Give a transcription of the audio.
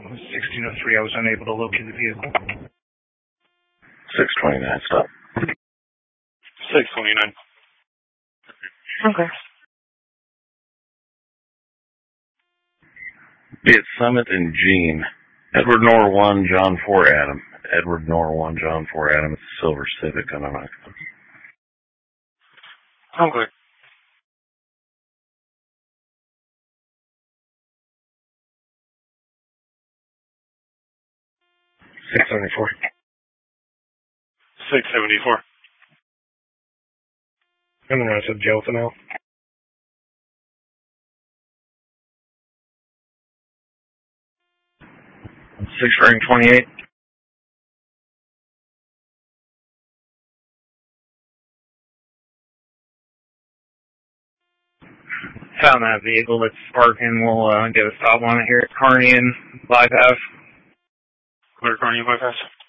1603, I was unable to locate the vehicle. 629, stop. 629. Okay. Be it Summit and Gene. Edward Nor 1, John 4, Adam. Edward Nor 1, John 4, Adam. It's a silver Civic on an octopus. Okay. $674. 674. And then I said jail for now. 628. Found that vehicle. It's parking. We'll get a stop on it here at Carney and bypass. Where Carney bypass?